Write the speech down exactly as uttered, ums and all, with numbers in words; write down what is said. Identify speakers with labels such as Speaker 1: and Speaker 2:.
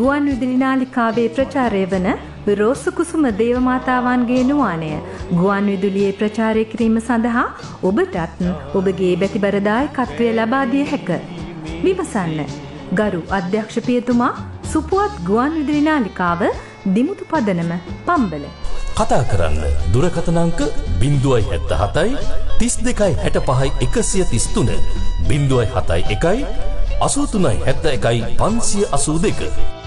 Speaker 1: ගුවන් විදුලි නාලිකාවේ ප්‍රචාරය වන රෝසු කුසුම දේවමාතාවන්ගේ නුවාණය ගුවන් විදුලියේ ප්‍රචාරය කිරීම සඳහා ඔබටත් ඔබගේ බැතිබර දායකත්වය ලබා දිය හැක. විමසන්න. ගරු අධ්‍යක්ෂ පියතුමා, සුපුවත් ගුවන් විදුලි නාලිකාව, දිමුතු පදනම, පම්බල.
Speaker 2: කතා කරන්න දුරකථන අංක ज़ीरो सात सात तीस दो साठ पाँच एक सौ तीस तीन ज़ीरो सात एक एक अस्सी तीन साठ एक पाँच अस्सी दो